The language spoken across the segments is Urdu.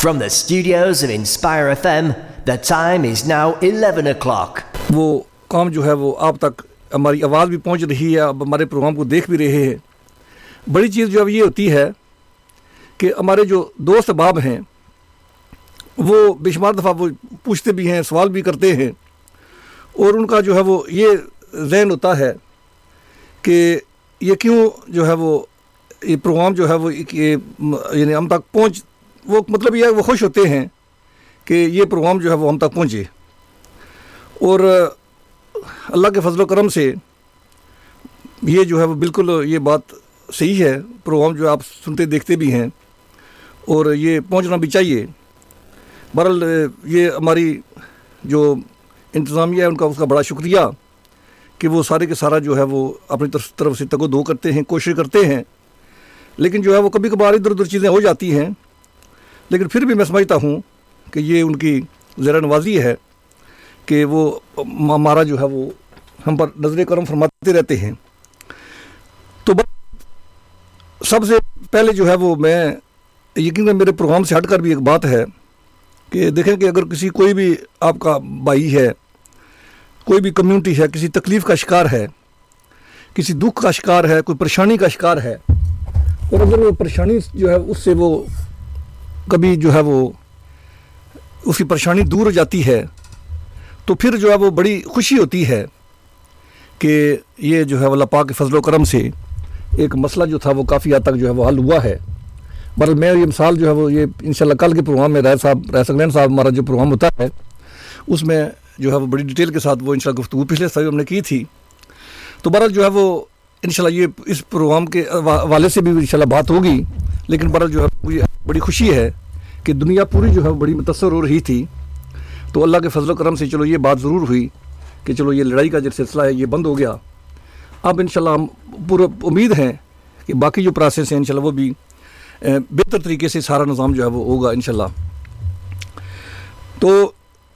From the studios of Inspire FM, the time is now 11 o'clock. وہ کام جو ہے وہ آپ تک ہماری آواز بھی پہنچ رہی ہے, اب ہمارے پروگرام کو دیکھ بھی رہے ہیں. بڑی چیز جو اب یہ ہوتی ہے کہ ہمارے جو دوست احباب ہیں وہ بے شمار دفعہ وہ پوچھتے بھی ہیں, سوال بھی کرتے ہیں, اور ان کا جو ہے وہ یہ ذہن ہوتا ہے کہ یہ کیوں جو ہے وہ یہ پروگرام جو ہے وہ یعنی ہم تک پہنچ, وہ مطلب یہ ہے وہ خوش ہوتے ہیں کہ یہ پروگرام جو ہے وہ ہم تک پہنچے. اور اللہ کے فضل و کرم سے یہ جو ہے وہ بالکل یہ بات صحیح ہے, پروگرام جو آپ سنتے دیکھتے بھی ہیں اور یہ پہنچنا بھی چاہیے. بہرحال یہ ہماری جو انتظامیہ ہے ان کا اس کا بڑا شکریہ کہ وہ سارے کے سارا جو ہے وہ اپنی طرف سے تگ و دو کرتے ہیں, کوشش کرتے ہیں, لیکن جو ہے وہ کبھی کبھار ادھر ادھر چیزیں ہو جاتی ہیں. لیکن پھر بھی میں سمجھتا ہوں کہ یہ ان کی زیر نوازی ہے کہ وہ ہمارا جو ہے وہ ہم پر نظر کرم فرماتے رہتے ہیں. تو سب سے پہلے جو ہے وہ میں یقیناً میرے پروگرام سے ہٹ کر بھی ایک بات ہے کہ دیکھیں کہ اگر کسی کوئی بھی آپ کا بھائی ہے, کوئی بھی کمیونٹی ہے, کسی تکلیف کا شکار ہے, کسی دکھ کا شکار ہے, کوئی پریشانی کا شکار ہے, اور اگر وہ پریشانی جو ہے اس سے وہ کبھی جو ہے وہ اس کی پریشانی دور ہو جاتی ہے تو پھر جو ہے وہ بڑی خوشی ہوتی ہے کہ یہ جو ہے اللہ پاک کے فضل و کرم سے ایک مسئلہ جو تھا وہ کافی حد تک جو ہے وہ حل ہوا ہے. بہرحال میں یہ مثال جو ہے وہ یہ انشاءاللہ کل کے پروگرام میں رائے سنگلین صاحب ہمارا جو پروگرام ہوتا ہے اس میں جو ہے وہ بڑی ڈیٹیل کے ساتھ وہ انشاءاللہ گفتگو پچھلے سال ہم نے کی تھی. تو بہرحال جو ہے وہ انشاءاللہ یہ اس پروگرام کے حوالے سے بھی انشاءاللہ بات ہوگی, لیکن بہرحال جو ہے مجھے بڑی خوشی ہے کہ دنیا پوری جو ہے بڑی متاثر ہو رہی تھی. تو اللہ کے فضل و کرم سے چلو یہ بات ضرور ہوئی کہ چلو یہ لڑائی کا جو سلسلہ ہے یہ بند ہو گیا. اب انشاءاللہ ہم پورا امید ہیں کہ باقی جو پروسیس ہیں انشاءاللہ وہ بھی بہتر طریقے سے سارا نظام جو ہے وہ ہوگا انشاءاللہ. تو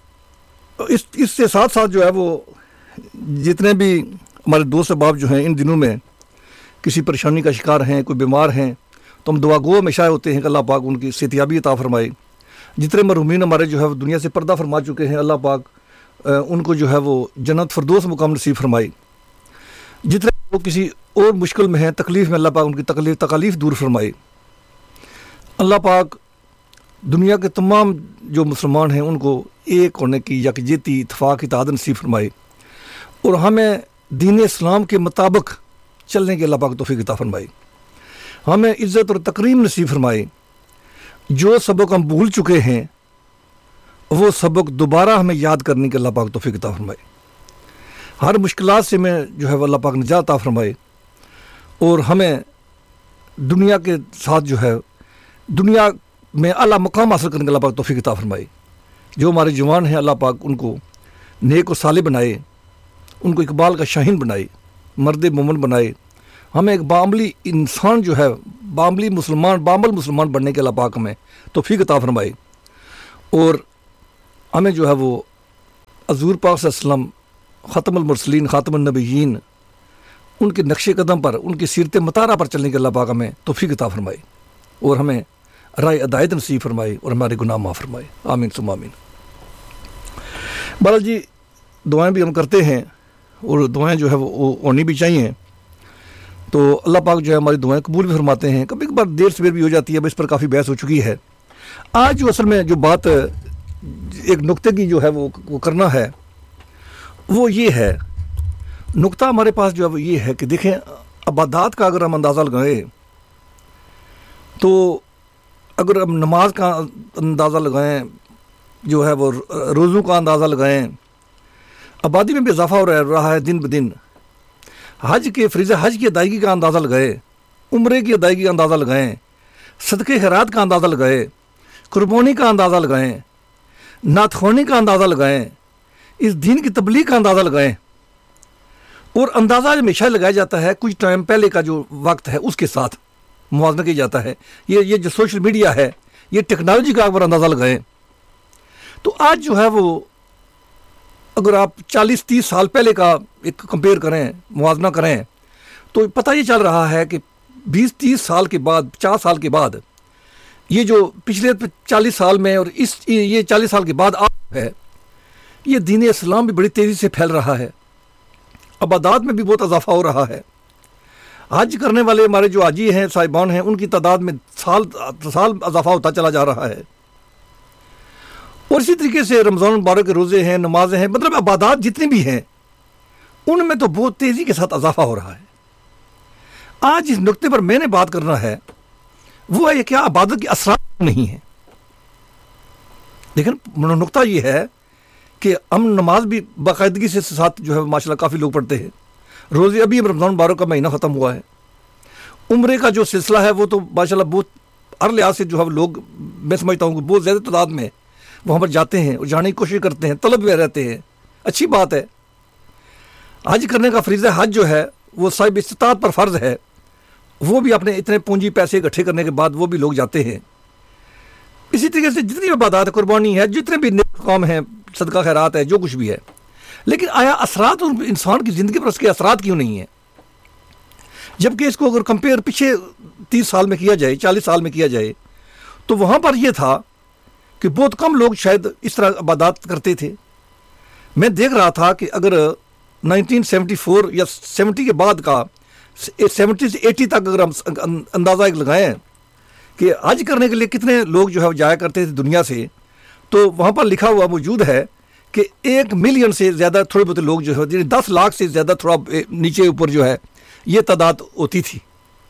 اس سے ساتھ ساتھ جو ہے وہ جتنے بھی ہمارے دوست احباب جو ہیں ان دنوں میں کسی پریشانی کا شکار ہیں, کوئی بیمار ہیں, تو ہم دعا گو ہمیشہ ہوتے ہیں کہ اللہ پاک ان کی صحتیابی عطا فرمائے. جتنے مرحومین ہمارے جو ہے وہ دنیا سے پردہ فرما چکے ہیں اللہ پاک ان کو جو ہے وہ جنت فردوس مقام نصیب فرمائے. جتنے وہ کسی اور مشکل میں ہیں, تکلیف میں, اللہ پاک ان کی تکالیف دور فرمائے. اللہ پاک دنیا کے تمام جو مسلمان ہیں ان کو ایک ہونے کی یکجہتی اتفاق اتحاد نصیب فرمائے, اور ہمیں دین اسلام کے مطابق چلنے کے اللہ پاک توفیق عطا فرمائے. ہمیں عزت اور تکریم نصیب فرمائے. جو سبق ہم بھول چکے ہیں وہ سبق دوبارہ ہمیں یاد کرنے کے اللہ پاک توفیق عطا فرمائے. ہر مشکلات سے میں جو ہے وہ اللہ پاک نجات عطا فرمائے, اور ہمیں دنیا کے ساتھ جو ہے دنیا میں اعلیٰ مقام حاصل کرنے کے اللہ پاک توفیق عطا فرمائے. جو ہمارے جوان ہیں اللہ پاک ان کو نیک و صالح بنائے, ان کو اقبال کا شاہین بنائے, مرد مومن بنائے. ہمیں ایک بعملی انسان جو ہے بعمل مسلمان بننے کے اللہ پاک ہمیں توفیق عطا فرمائے, اور ہمیں جو ہے وہ حضور پاک صلی اللہ علیہ وسلم ختم المرسلین خاتم النبیین ان کے نقش قدم پر, ان کی سیرت مطالعہ پر چلنے کے اللہ پاک ہمیں توفیق عطا فرمائے, اور ہمیں رائے ہدایت نصیب فرمائے, اور ہمارے گناہ معاف فرمائے. آمین ثم آمین. بہرحال جی دعائیں بھی ہم کرتے ہیں, اور دعائیں جو ہے وہ ہونی بھی چاہیے. تو اللہ پاک جو ہے ہماری دعائیں قبول بھی فرماتے ہیں. کبھی کبھار دیر سویر بھی ہو جاتی ہے, اب اس پر کافی بحث ہو چکی ہے. آج جو اصل میں جو بات ایک نقطے کی جو ہے وہ کرنا ہے وہ یہ ہے, نقطہ ہمارے پاس جو ہے وہ یہ ہے کہ دیکھیں عبادات کا اگر ہم اندازہ لگائیں, تو اگر ہم نماز کا اندازہ لگائیں, جو ہے وہ روزوں کا اندازہ لگائیں, آبادی میں بھی اضافہ ہو رہا ہے دن بدن. حج کے فریضہ حج کی ادائیگی کا اندازہ لگائے, عمرے کی ادائیگی کا اندازہ لگائیں, صدقے خیرات کا اندازہ لگائیں, قربانی کا اندازہ لگائیں, نعت خوانی کا اندازہ لگائیں, اس دین کی تبلیغ کا اندازہ لگائیں. اور اندازہ ہمیشہ لگایا جاتا ہے کچھ ٹائم پہلے کا جو وقت ہے اس کے ساتھ موازنہ کیا جاتا ہے. یہ جو سوشل میڈیا ہے, یہ ٹیکنالوجی کا اگر اندازہ لگائیں تو آج جو ہے وہ اگر آپ 40-30 سال پہلے کا ایک کمپیئر کریں, موازنہ کریں, تو پتہ یہ چل رہا ہے کہ 20-30 سال کے بعد, 50 سال کے بعد یہ جو پچھلے 40 سال میں اور یہ 40 سال کے بعد ہے، یہ دین اسلام بھی بڑی تیزی سے پھیل رہا ہے، عبادات میں بھی بہت اضافہ ہو رہا ہے۔ حج کرنے والے ہمارے جو حاجی ہیں، صاحبان ہیں، ان کی تعداد میں سال اضافہ ہوتا چلا جا رہا ہے۔ اور اسی طریقے سے رمضان المبارک کے روزے ہیں، نمازیں ہیں، مطلب عبادات جتنی بھی ہیں ان میں تو بہت تیزی کے ساتھ اضافہ ہو رہا ہے۔ آج جس نقطے پر میں نے بات کرنا ہے وہ ہے کیا عبادت کے اثرات نہیں ہیں۔ لیکن نقطہ یہ ہے کہ ہم نماز بھی باقاعدگی سے ساتھ جو ہے ماشاءاللہ کافی لوگ پڑھتے ہیں، روزے ابھی رمضان مبارک کا مہینہ ختم ہوا ہے، عمرے کا جو سلسلہ ہے وہ تو ماشاءاللہ بہت ہر لحاظ سے جو ہے لوگ، میں سمجھتا ہوں کہ بہت زیادہ تعداد میں وہاں پر جاتے ہیں اور جانے کی کوشش کرتے ہیں، طلب میں رہتے ہیں، اچھی بات ہے۔ حج کرنے کا فریضہ حج جو ہے وہ صاحب استطاعت پر فرض ہے، وہ بھی اپنے اتنے پونجی پیسے اکٹھے کرنے کے بعد وہ بھی لوگ جاتے ہیں۔ اسی طریقے سے جتنی عبادات قربانی ہے، جتنے بھی نیک کام ہیں، صدقہ خیرات ہے، جو کچھ بھی ہے، لیکن آیا اثرات انسان کی زندگی پر اس کے اثرات کیوں نہیں ہیں؟ جبکہ اس کو اگر کمپیئر پیچھے 30 سال میں کیا جائے، 40 سال میں کیا جائے، تو وہاں پر یہ تھا کہ بہت کم لوگ شاید اس طرح عبادات کرتے تھے۔ میں دیکھ رہا تھا کہ اگر 1974 یا 70 کے بعد کا 70 سے 80 تک اگر ہم اندازہ ایک لگائیں کہ حج کرنے کے لیے کتنے لوگ جو ہے جایا کرتے تھے دنیا سے، تو وہاں پر لکھا ہوا موجود ہے کہ 1 ملین سے زیادہ تھوڑے بہت لوگ جو ہے 10 لاکھ سے زیادہ تھوڑا نیچے اوپر جو ہے یہ تعداد ہوتی تھی۔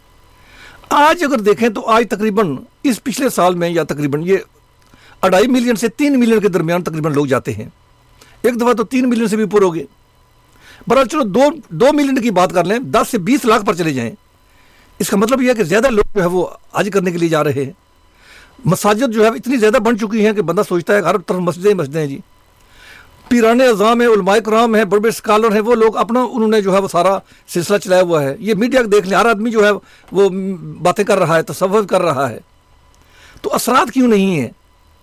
آج اگر دیکھیں تو آج تقریباً اس پچھلے سال میں یا تقریباً یہ 2.5 ملین سے 3 ملین کے درمیان تقریباً لوگ جاتے ہیں، ایک دفعہ تو 3 ملین سے بھی اوپر ہو گئے۔ برحال چلو 2 ملین کی بات کر لیں، 10 سے 20 لاکھ پر چلے جائیں، اس کا مطلب یہ ہے کہ زیادہ لوگ جو ہے وہ حج کرنے کے لیے جا رہے ہیں۔ مساجد جو ہے اتنی زیادہ بن چکی ہیں کہ بندہ سوچتا ہے ہر طرف مسجدیں ہیں جی، پیران اعظام ہیں، علماء کرام ہیں، بڑے بڑے اسکالر ہیں، وہ لوگ اپنا انہوں نے جو ہے وہ سارا سلسلہ چلایا ہوا ہے۔ یہ میڈیا دیکھ لیں، ہر آدمی جو ہے وہ باتیں کر رہا ہے، تصوف کر رہا ہے، تو اثرات کیوں نہیں ہیں؟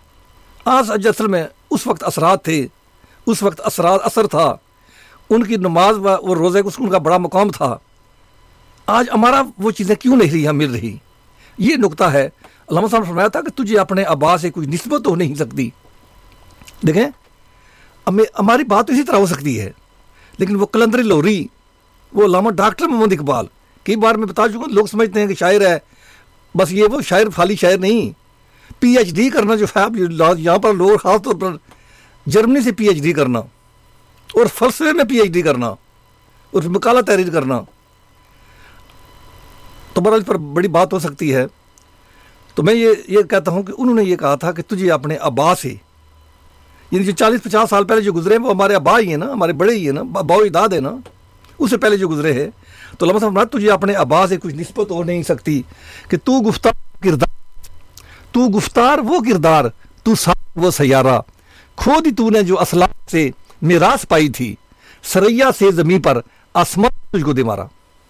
آج اصل میں اس وقت اثرات تھے، اس وقت اثر تھا، ان کی نماز و روزے کو ان کا بڑا مقام تھا۔ آج ہمارا وہ چیزیں کیوں نہیں مل رہی؟ یہ نقطہ ہے۔ علامہ صاحب نے فرمایا تھا کہ تجھے اپنے آبا سے کوئی نسبت ہو نہیں سکتی۔ دیکھیں ہماری بات اسی طرح ہو سکتی ہے، لیکن وہ قلندر لاہوری، وہ علامہ ڈاکٹر محمد اقبال، کئی بار میں بتا چکا ہوں، لوگ سمجھتے ہیں کہ شاعر ہے، بس یہ وہ شاعر خالی شاعر نہیں، پی ایچ ڈی کرنا جو ہے یہاں پر لوگ خاص طور پر جرمنی سے پی ایچ ڈی کرنا اور فلسفے میں پی ایچ ڈی کرنا اور مقالہ تحریر کرنا، تو برحال پر بڑی بات ہو سکتی ہے۔ تو میں یہ کہتا ہوں کہ انہوں نے یہ کہا تھا کہ تجھے اپنے آبا سے، یعنی جو 40-50 سال پہلے جو گزرے وہ ہمارے آبا ہی ہیں نا، ہمارے بڑے ہی ہیں نا، باؤ اجداد ہے نا، اس سے پہلے جو گزرے ہیں، تو علامہ صاحب تجھے اپنے آبا سے کچھ نسبت ہو نہیں سکتی کہ تو گفتار وہ کردار، تو ساتھ وہ سیارہ، کھود تو نے جو اسلاف سے میراث پائی تھی، سریا سے زمین پر آسمان تجھ کو دے مارا۔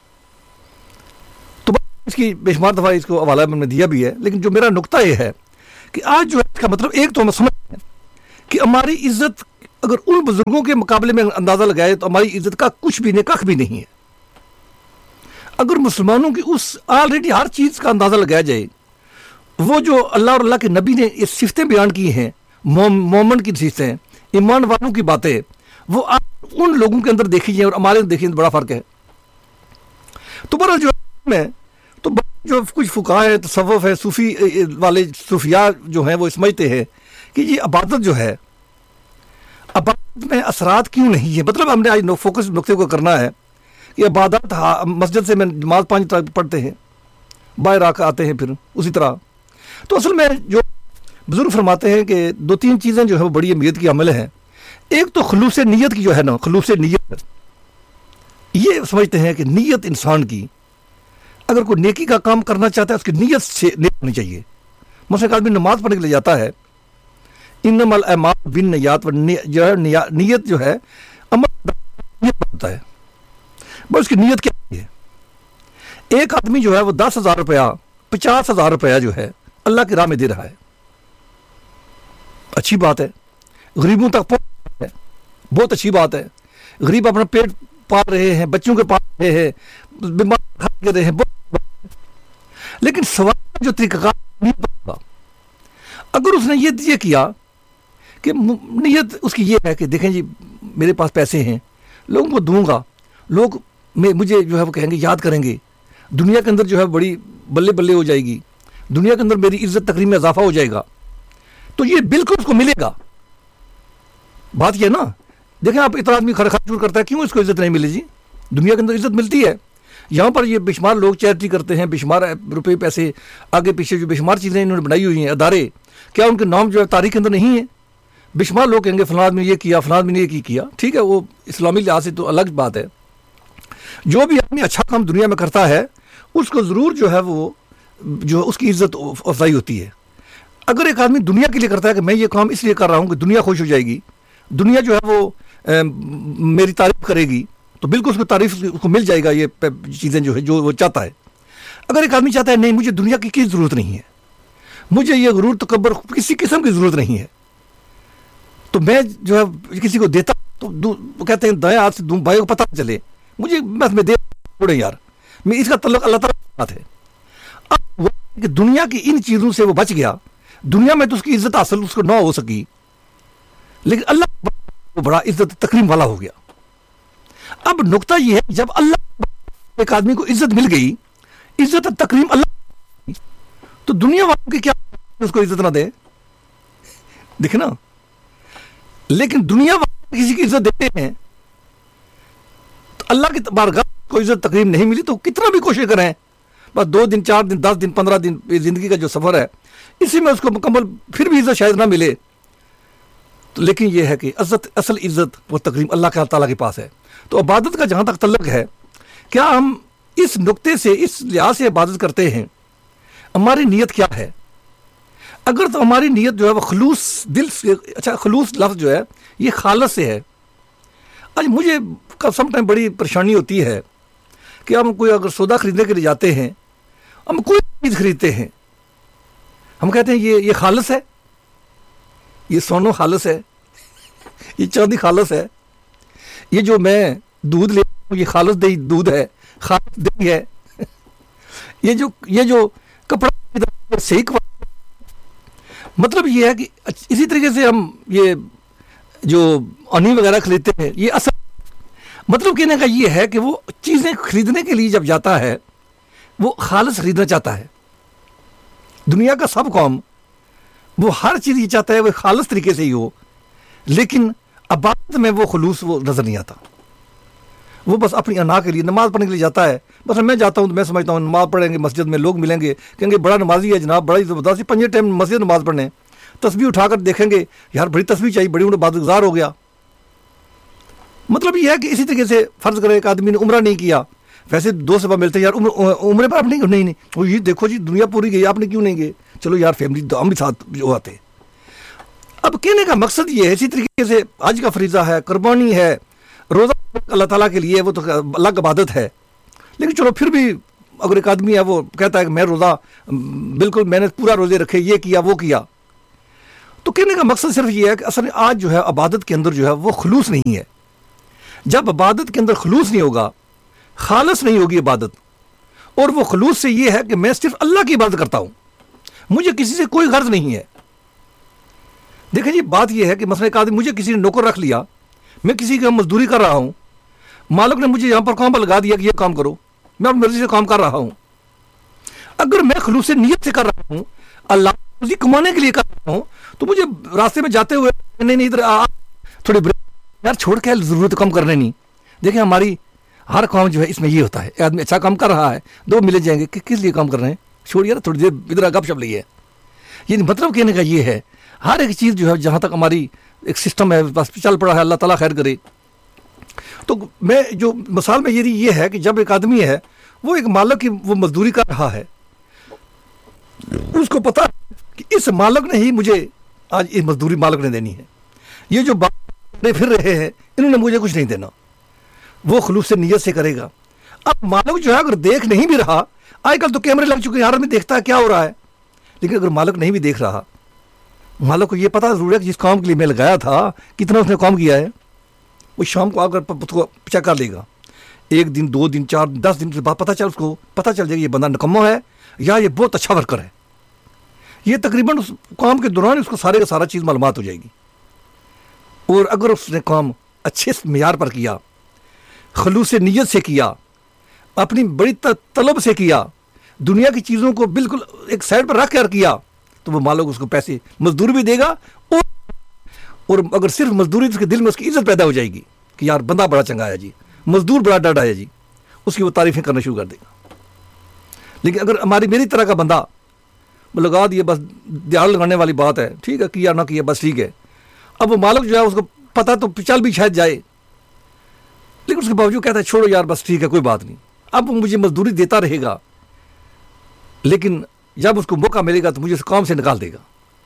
تو اس کی بے شمار دفعہ اس کو حوالہ میں نے دیا بھی ہے، لیکن جو میرا نقطہ یہ ہے کہ آج جو ہے اس کا مطلب ایک تو ہم سمجھتے ہیں کہ ہماری عزت اگر ان بزرگوں کے مقابلے میں اندازہ لگائے تو ہماری عزت کا کچھ بھی نہیں، کخ بھی نہیں ہے۔ اگر مسلمانوں کی اس آلریڈی ہر چیز کا اندازہ لگایا جائے، وہ جو اللہ اور اللہ کے نبی نے یہ صفتیں بیان کی ہیں، مومن کی صفتیں، ایمان والوں کی باتیں، وہ آپ ان لوگوں کے اندر دیکھی جائیں اور ہمارے اندر دیکھیں تو بڑا فرق ہے۔ تو برحال جو میں تو جو کچھ فقہاء ہیں، تصوف ہے، صوفی والے صوفیاء جو ہیں وہ سمجھتے ہیں کہ یہ عبادت جو ہے، عبادت میں اثرات کیوں نہیں ہے؟ مطلب ہم نے آج فوکس نقطے کو کرنا ہے کہ عبادت مسجد سے میں نماز 5 پڑھتے ہیں، باہر آ کر آتے ہیں پھر اسی طرح۔ تو اصل میں جو بزرگ فرماتے ہیں کہ 2-3 چیزیں جو ہے وہ بڑی اہمیت کی عمل ہیں۔ ایک تو خلوص نیت کی جو ہے نا، خلوص نیت، یہ سمجھتے ہیں کہ نیت انسان کی، اگر کوئی نیکی کا کام کرنا چاہتا ہے اس کی نیت سے نیت ہونی چاہیے۔ مثلا ایک آدمی نماز پڑھنے کے لیے جاتا ہے، انما الاعمال بالنیات، جو ہے نیت جو ہے عمل نیت ہوتا ہے، بس اس کی نیت کیا ہے؟ ایک آدمی جو ہے وہ 10,000 روپیہ 50,000 روپیہ جو ہے اللہ کی راہ میں دے رہا ہے، اچھی بات ہے، غریبوں تک پہنچ ہے، بہت اچھی بات ہے، غریب اپنا پیٹ پال رہے ہیں، بچوں کے پال رہے ہیں، بیمار کر رہے ہیں، لیکن سوال جو طریقہ کار نہیں پڑتا، اگر اس نے یہ کیا کہ نیت اس کی یہ ہے کہ دیکھیں جی میرے پاس پیسے ہیں، لوگوں کو دوں گا، لوگ مجھے جو ہے وہ کہیں گے، یاد کریں گے، دنیا کے اندر جو ہے بڑی بلے بلے ہو جائے گی، دنیا کے اندر میری عزت تقریم میں اضافہ ہو جائے گا، تو یہ بالکل اس کو ملے گا. بات یہ ہے نا، دیکھیں آپ اتنا آدمی خرچ کرتا ہے، کیوں اس کو عزت نہیں ملے؟ جی دنیا کے اندر عزت ملتی ہے. یہاں پر یہ بے شمار لوگ چیریٹی کرتے ہیں، بے شمار روپے پیسے آگے پیچھے جو بے شمار چیزیں انہوں نے بنائی ہوئی ہیں ادارے، کیا ان کے نام جو ہے تاریخ کے اندر نہیں ہے؟ بے شمار لوگ کہیں گے فلاں آدمی نے یہ کیا، فلاں آدمی نے یہ کیا. ٹھیک ہے، وہ اسلامی لحاظ سے تو الگ بات ہے. جو بھی آدمی اچھا کام دنیا میں کرتا ہے اس کو ضرور جو ہے وہ جو اس کی عزت افزائی ہوتی ہے. اگر ایک آدمی دنیا کے لیے کرتا ہے کہ میں یہ کام اس لیے کر رہا ہوں کہ دنیا خوش ہو جائے گی، دنیا جو ہے وہ میری تعریف کرے گی، تو بالکل اس کو تعریف اس کو مل جائے گا یہ چیزیں جو ہے جو وہ چاہتا ہے. اگر ایک آدمی چاہتا ہے نہیں مجھے دنیا کی کسی ضرورت نہیں ہے، مجھے یہ غرور تکبر کسی قسم کی ضرورت نہیں ہے، تو میں جو ہے کسی کو دیتا تو وہ کہتے ہیں دائیں ہاتھ سے دوں بھائی کو پتہ چلے، مجھے بس میں دے چھوڑے یار، میں اس کا تعلق اللہ تعالیٰ کے ساتھ ہے. اب وہ کہ دنیا کی ان چیزوں سے وہ بچ گیا، دنیا میں تو اس کی عزت حاصل اس کو نہ ہو سکی، لیکن اللہ وہ بڑا عزت تکریم والا ہو گیا. اب نقطہ یہ ہے جب اللہ ایک آدمی کو عزت مل گئی، عزت تکریم اللہ، تو دنیا والوں کی کیا اس کو عزت نہ دے؟ دیکھنا، لیکن دنیا والے کسی کی عزت دیتے ہیں تو اللہ کی بارگاہ کو عزت تکریم نہیں ملی تو کتنا بھی کوشش کریں، بس 2 دن 4 دن 10 دن 15 دن زندگی کا جو سفر ہے اسی میں اس کو مکمل پھر بھی عزت شاید نہ ملے. تو لیکن یہ ہے کہ اصل عزت وہ تکریم اللہ کے تعالیٰ کے پاس ہے. تو عبادت کا جہاں تک تعلق ہے، کیا ہم اس نقطے سے اس لحاظ سے عبادت کرتے ہیں؟ ہماری نیت کیا ہے؟ اگر تو ہماری نیت جو ہے وہ خلوص دل سے، اچھا خلوص لفظ جو ہے یہ خالص سے ہے. آج مجھے سم ٹائم بڑی پریشانی ہوتی ہے کہ ہم کوئی اگر سودا خریدنے کے لیے جاتے ہیں، ہم کوئی چیز خریدتے ہیں، ہم کہتے ہیں یہ خالص ہے، یہ سونو خالص ہے، یہ چاندی خالص ہے، یہ جو میں دودھ لے ہوں یہ خالص دودھ ہے، خالص دہی ہے، یہ جو کپڑا سیک، مطلب یہ ہے کہ اسی طریقے سے ہم یہ جو انی وغیرہ خریدتے ہیں، یہ اصل مطلب کہنے کا یہ ہے کہ وہ چیزیں خریدنے کے لیے جب جاتا ہے وہ خالص خریدنا چاہتا ہے. دنیا کا سب قوم وہ ہر چیز یہ چاہتا ہے وہ خالص طریقے سے ہی ہو، لیکن عبادت میں وہ خلوص وہ نظر نہیں آتا. وہ بس اپنی انا کے لیے نماز پڑھنے کے لیے جاتا ہے. بس میں جاتا ہوں تو میں سمجھتا ہوں نماز پڑھیں گے، مسجد میں لوگ ملیں گے کہیں گے بڑا نمازی ہے جناب، بڑا ہی زبردست، 5 ٹائم مسجد نماز پڑھنے، تسبیح اٹھا کر دیکھیں گے یار بڑی تسبیح چاہیے، بڑی عمر عبادت گزار ہو گیا. مطلب یہ ہے کہ اسی طریقے سے فرض کرے ایک آدمی نے عمرہ نہیں کیا، ویسے 2 صبح ملتے ہیں یار عمرے پر آپ نہیں وہ یہ دیکھو جی دنیا پوری گئی آپ نے کیوں نہیں گئے، چلو یار فیملی ہم بھی ساتھ جو آتے. اب کہنے کا مقصد یہ ہے اسی طریقے سے حج کا فریضہ ہے، قربانی ہے، روزہ اللہ تعالیٰ کے لیے وہ تو الگ عبادت ہے. لیکن چلو پھر بھی اگر ایک آدمی ہے وہ کہتا ہے کہ میں روزہ بالکل میں نے پورا روزے رکھے، یہ کیا وہ کیا، تو کہنے کا مقصد صرف یہ ہے کہ اصل آج جو ہے عبادت کے اندر جو ہے وہ خلوص نہیں ہے. جب عبادت کے اندر خلوص نہیں ہوگا، خالص نہیں ہوگی عبادت، اور وہ خلوص سے یہ ہے کہ میں صرف اللہ کی عبادت کرتا ہوں، مجھے کسی سے کوئی غرض نہیں ہے. دیکھیں جی بات یہ ہے کہ مثلا ایک آدمی، مجھے کسی نے نوکر رکھ لیا، میں کسی کی مزدوری کر رہا ہوں، مالک نے مجھے یہاں پر کام پر لگا دیا کہ یہ کام کرو، میں اپنی مرضی سے کام کر رہا ہوں. اگر میں خلوص نیت سے کر رہا ہوں، اللہ روزی کمانے کے لیے کر رہا ہوں، تو مجھے راستے میں جاتے ہوئے نہیں ادھر تھوڑی یار چھوڑ کے ضرورت کم کرنے نہیں. دیکھیں ہماری ہر کام جو ہے اس میں یہ ہوتا ہے، ایک آدمی اچھا کام کر رہا ہے، 2 ملے جائیں گے کہ کس لیے کام کر رہے ہیں، چھوڑ یار تھوڑی دیر ادھر گپ شپ لیے. یعنی مطلب کہنے کا یہ ہے ہر ایک چیز جو ہے جہاں تک ہماری ایک سسٹم ہے بس چل پڑا ہے، اللہ تعالیٰ خیر کرے. تو میں جو مثال میں یہ ہے کہ جب ایک آدمی ہے وہ ایک مالک کی وہ مزدوری کر رہا ہے، اس کو پتا کہ اس مالک نے ہی مجھے آج یہ مزدوری مالک نے دینی ہے، یہ جو پھر رہے ہیں انہوں نے مجھے کچھ نہیں دینا، وہ خلوص سے نیت سے کرے گا. اب مالک جو ہے اگر دیکھ نہیں بھی رہا، آج کل تو کیمرے لگ چکے ہیں، ہر آدمی دیکھتا ہے کیا ہو رہا ہے، لیکن اگر مالک نہیں بھی دیکھ رہا، مالک کو یہ پتا ضرور ہے کہ جس کام کے لیے میں لگایا تھا کتنا اس نے کام کیا ہے، وہ شام کو آ کر چیک کر لے گا. 1 دن 2 دن 4 10 دن کے بعد اس کو پتہ چل جائے گا یہ بندہ نکمہ ہے یا یہ بہت اچھا ورکر ہے. یہ تقریباً اس کام کے دوران اس کو سارے کا سارا چیز معلومات ہو جائے گی. اور اگر اس نے کام اچھے معیار پر کیا، خلوص نیت سے کیا، اپنی بڑی طلب سے کیا، دنیا کی چیزوں کو بالکل ایک سائڈ پر رکھ کر کیا، تو وہ مالک اس کو پیسے مزدور بھی دے گا. اور اگر صرف مزدوری اس کے دل میں اس کی عزت پیدا ہو جائے گی کہ یار بندہ بڑا چنگا ہے جی، مزدور بڑا ڈاڈا ہے جی، اس کی وہ تعریفیں کرنا شروع کر دے گا. لیکن اگر میری طرح کا بندہ لگا دیے، بس دیہڑ لگانے والی بات ہے، ٹھیک ہے کیا نہ کیا بس ٹھیک ہے، اب وہ مالک جو ہے اس کو پتہ تو چل بھی شاید جائے، لیکن اس کے باوجود کہتا ہے چھوڑو یار بس ٹھیک ہے کوئی بات نہیں، اب وہ مجھے مزدوری دیتا رہے گا، لیکن جب اس کو موقع ملے گا تو مجھے اس کام سے نکال دے گا.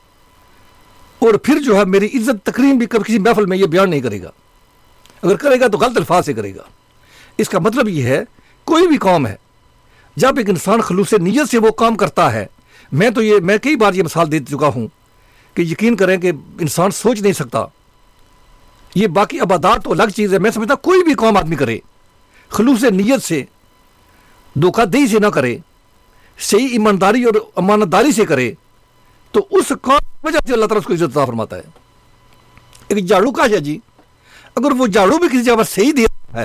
اور پھر جو ہے میری عزت تقریم بھی کبھی کسی محفل میں یہ بیان نہیں کرے گا، اگر کرے گا تو غلط الفاظ سے کرے گا. اس کا مطلب یہ ہے کوئی بھی کام ہے جب ایک انسان خلوص نیت سے وہ کام کرتا ہے، میں کئی بار یہ مثال دے چکا ہوں کہ یقین کریں کہ انسان سوچ نہیں سکتا. یہ باقی عبادات تو الگ چیز ہے، میں سمجھتا کوئی بھی کام آدمی کرے خلوص نیت سے، دھوکہ دہی سے نہ کرے، صحیح ایمانداری اور امانت داری سے کرے، تو اس کام کی وجہ سے اللہ تعالیٰ اس کو عزت عطا فرماتا ہے. ایک جھاڑو کا ہے جی، اگر وہ جھاڑو بھی کسی جگہ پر صحیح دے رہا ہے،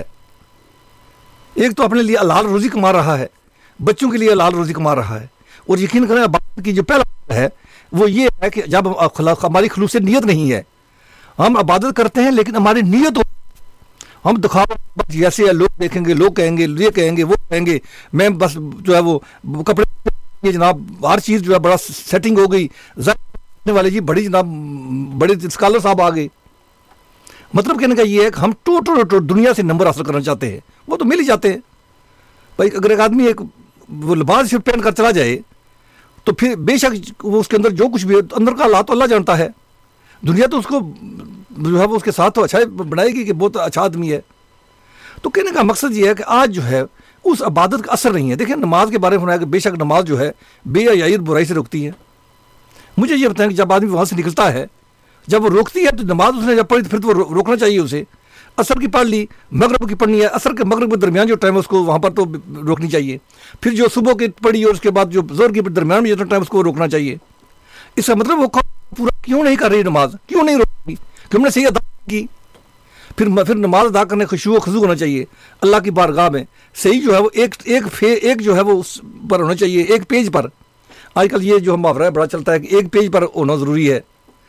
ایک تو اپنے لیے حلال روزی کما رہا ہے، بچوں کے لیے حلال روزی کما رہا ہے، اور یقین کریں عبادت کی جو پہلا ہے وہ یہ ہے کہ جب ہماری خلوص نیت نہیں ہے، ہم عبادت کرتے ہیں لیکن ہماری نیت ہم دکھاوا جیسے لوگ دیکھیں گے، لوگ کہیں گے، یہ کہیں گے، وہ کہیں گے، میں بس جو ہے وہ کپڑے جناب ہر چیز جو ہے بڑا سیٹنگ ہو گئی والے جی، بڑی جناب بڑے اسکالر صاحب آ گئے. مطلب کہنے کا یہ ہے کہ ہم ٹوٹل دنیا سے نمبر حاصل کرنا چاہتے ہیں، وہ تو مل ہی جاتے ہیں بھائی. اگر ایک آدمی ایک وہ لباس سے پہن کر چلا جائے تو پھر بے شک وہ اس کے اندر جو کچھ بھی اندر کا حالات اللہ جانتا ہے، دنیا تو اس کو جو ہے وہ اس کے ساتھ تو اچھا بنائے گی کہ بہت اچھا آدمی ہے. تو کہنے کا مقصد یہ ہے کہ آج جو ہے اس عبادت کا اثر نہیں ہے. دیکھیں نماز کے بارے میں فرمایا کہ بے شک نماز جو ہے بے حیائی برائی سے روکتی ہے. مجھے یہ بتائیں کہ جب آدمی وہاں سے نکلتا ہے، جب وہ روکتی ہے تو نماز اس نے جب پڑھی پھر تو وہ روکنا چاہیے اسے. عصر کی پڑھ لی، مغرب کی پڑھنی ہے، عصر کے مغرب کے درمیان جو ٹائم ہے اس کو وہاں پر تو روکنی چاہیے. پھر جو صبح کی پڑھی اور اس کے بعد جو ظہر کے درمیان میں جو ٹائم اس کو روکنا چاہیے. اس کا مطلب وہ پورا کیوں نہیں کر رہی نماز، کیوں نہیں روکی کہ ہم نے صحیح ادا کی. پھر نماز ادا کرنے خشوع و خضوع ہونا چاہیے اللہ کی بارگاہ میں. صحیح جو ہے وہ ایک جو ہے وہ اس پر ہونا چاہیے، ایک پیج پر. آج کل یہ جو محاورہ بڑا چلتا ہے کہ ایک پیج پر ہونا ضروری ہے.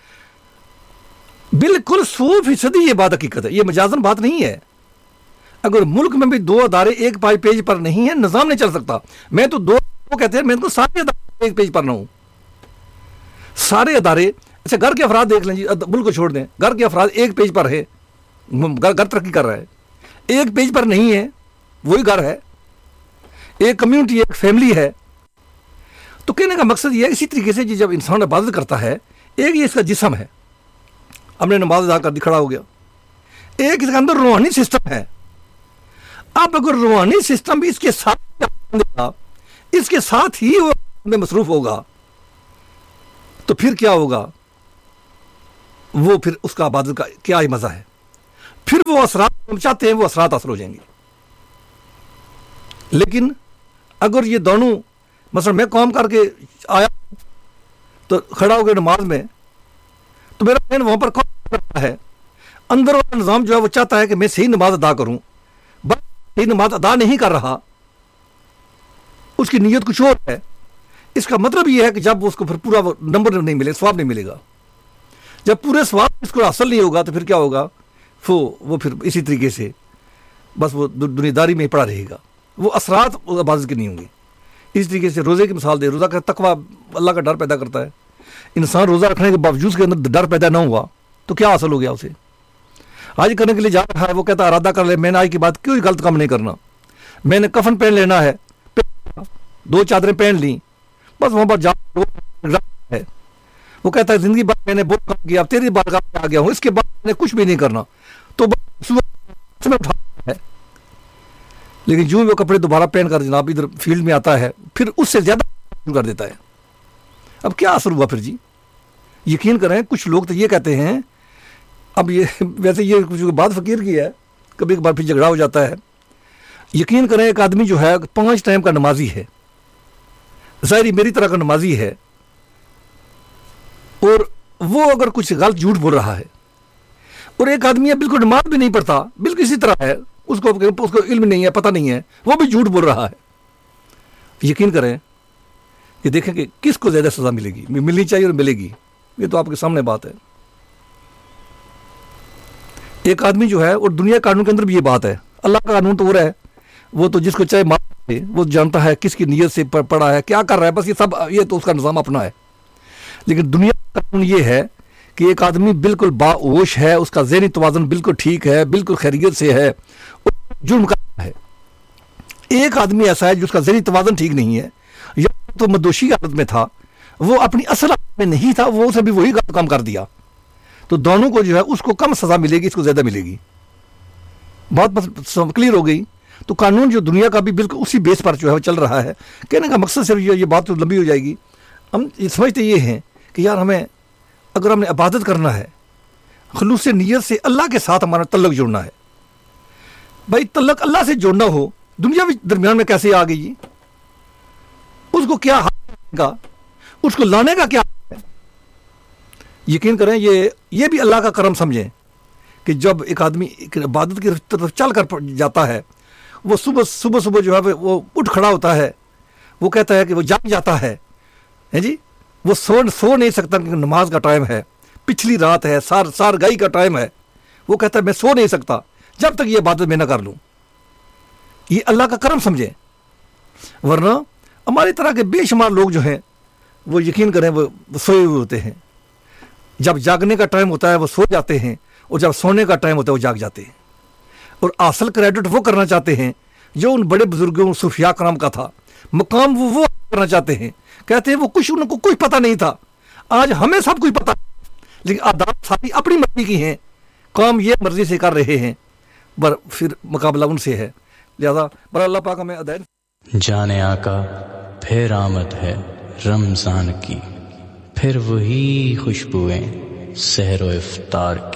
بالکل 100% یہ بات حقیقت ہے، یہ مجازن بات نہیں ہے. اگر ملک میں بھی 2 ادارے ایک پیج پر نہیں ہیں، نظام نہیں چل سکتا. میں تو 2 کہتے ہیں، میں تو سارے ادارے ایک پیج پر نہ ہوں. سارے ادارے اچھا گھر کے افراد دیکھ لیں جی، ملک کو چھوڑ دیں، گھر کے افراد ایک پیج پر ہے، گھر ترقی کر رہا ہے. ایک پیج پر نہیں ہے، وہی گھر ہے، ایک کمیونٹی، ایک فیملی ہے. تو کہنے کا مقصد یہ ہے اسی طریقے سے جب انسان عبادت کرتا ہے، ایک یہ اس کا جسم ہے، ہم نے نماز ادا کر دی کھڑا ہو گیا. ایک اس کے اندر روحانی سسٹم ہے. اب اگر روحانی سسٹم بھی اس کے ساتھ ہی وہ میں مصروف ہوگا تو پھر کیا ہوگا؟ وہ پھر اس کا عبادت کا کیا ہی مزہ ہے. پھر وہ اثرات ہم چاہتے ہیں وہ اثرات حاصل ہو جائیں گے. لیکن اگر یہ دونوں مثلا میں کام کر کے آیا تو کھڑا ہو گیا نماز میں، تو میرا ذہن وہاں پر کام کرتا ہے، اندر والا نظام جو ہے وہ چاہتا ہے کہ میں صحیح نماز ادا کروں، بس صحیح نماز ادا نہیں کر رہا، اس کی نیت کچھ اور ہے. اس کا مطلب یہ ہے کہ جب اس کو پھر پورا نمبر نہیں ملے، ثواب نہیں ملے گا. جب پورے ثواب اس کو حاصل نہیں ہوگا تو پھر کیا ہوگا؟ وہ پھر اسی طریقے سے بس وہ دنیا داری میں پڑا رہے گا. وہ اثرات عبادت کے نہیں ہوں گے. اس طریقے سے روزے کی مثال دے، روزہ کا تقویٰ اللہ کا ڈر پیدا کرتا ہے. انسان روزہ رکھنے کے باوجود اس کے اندر ڈر پیدا نہ ہوا تو کیا حاصل ہو گیا اسے؟ آج کرنے کے لیے جا رہا ہے، وہ کہتا ہے ارادہ کر لے، میں نے آج کی بات کوئی غلط کام نہیں کرنا، میں نے کفن پہن لینا ہے، 2 چادریں پہن لیں، بس وہاں پر جا ہے. وہ کہتا ہے زندگی بھر میں نے بہت کام کیا، اب تیری بارگاہ میں آ گیا ہوں، اس کے بعد میں نے کچھ بھی نہیں کرنا. تو اٹھا ہے، لیکن جو وہ کپڑے دوبارہ پہن کر جناب ادھر فیلڈ میں آتا ہے پھر اس سے زیادہ شروع کر دیتا ہے. اب کیا اثر ہوا پھر جی؟ یقین کریں کچھ لوگ تو یہ کہتے ہیں، اب یہ ویسے یہ کچھ بات فقیر کی ہے، کبھی کبھار پھر جھگڑا ہو جاتا ہے. یقین کریں ایک آدمی جو ہے 5 ٹائم کا نمازی ہے، ظاہری میری طرح کا نمازی ہے، وہ اگر کچھ غلط جھوٹ بول رہا ہے اور ایک آدمی ہے بالکل نماز بھی نہیں پڑھتا, بالکل اسی طرح ہے, اس کو علم نہیں ہے, پتہ نہیں ہے, وہ بھی جھوٹ بول رہا ہے, یقین کریں کہ دیکھیں کہ کس کو زیادہ سزا ملے گی, ملنی چاہیے اور ملے گی. یہ تو آپ کے سامنے بات ہے. ایک آدمی جو ہے, اور دنیا قانون کے اندر بھی یہ بات ہے, اللہ کا قانون تو ہو رہا ہے, وہ تو جس کو چاہے مار دے, وہ جانتا ہے کس کی نیت سے پڑا ہے, کیا کر رہا ہے, بس یہ سب, یہ تو اس کا نظام اپنا ہے. لیکن دنیا کا قانون یہ ہے کہ ایک آدمی بالکل باہوش ہے, اس کا ذہنی توازن بالکل ٹھیک ہے, بالکل خیریت سے ہے, جرم کر رہا ہے. ایک آدمی ایسا ہے جس کا ذہنی توازن ٹھیک نہیں ہے, یا تو مدوشی حالت میں تھا, وہ اپنی اصل حالت میں نہیں تھا, وہ اسے بھی وہی کام کر دیا, تو دونوں کو جو ہے اس کو کم سزا ملے گی, اس کو زیادہ ملے گی. بہت بس کلیئر ہو گئی. تو قانون جو دنیا کا بھی بالکل اسی بیس پر جو ہے چل رہا ہے. کہنے کا مقصد صرف یہ بات تو لمبی ہو جائے گی. ہم سمجھتے یہ ہیں کہ یار ہمیں, اگر ہم نے عبادت کرنا ہے, خلوص نیت سے اللہ کے ساتھ ہمارا تعلق جوڑنا ہے. بھائی تعلق اللہ سے جوڑنا ہو, دنیا بھی درمیان میں کیسے آ گئی, اس کو کیا حق کا, اس کو لانے کا کیا ہے. یقین کریں یہ بھی اللہ کا کرم سمجھیں کہ جب ایک آدمی عبادت کی طرف چل کر جاتا ہے, وہ صبح جو ہے وہ اٹھ کھڑا ہوتا ہے, وہ کہتا ہے کہ وہ جاگ جاتا ہے جی, وہ سو نہیں سکتا کہ نماز کا ٹائم ہے, پچھلی رات ہے, سار گائی کا ٹائم ہے, وہ کہتا ہے میں سو نہیں سکتا جب تک یہ عبادت میں نہ کر لوں. یہ اللہ کا کرم سمجھیں. ورنہ ہماری طرح کے بے شمار لوگ جو ہیں وہ یقین کریں وہ سوئے ہوئے ہوتے ہیں, جب جاگنے کا ٹائم ہوتا ہے وہ سو جاتے ہیں, اور جب سونے کا ٹائم ہوتا ہے وہ جاگ جاتے ہیں. اور اصل کریڈٹ وہ کرنا چاہتے ہیں جو ان بڑے بزرگوں صوفیاء کرام کا تھا, مقام وہ کرنا چاہتے ہیں. کہتے ہیں وہ ان کو کچھ پتہ نہیں تھا, آج ہمیں سب کچھ پتہ, لیکن آداب ساری اپنی مرضی کی ہیں, کام یہ مرضی سے کر رہے ہیں, پھر مقابلہ ان سے ہے. لہذا بر اللہ پاک ہمیں ادائن. جانے آقا پھر آمد ہے رمضان کی, پھر وہی خوشبوئیں سحر و افطار کی.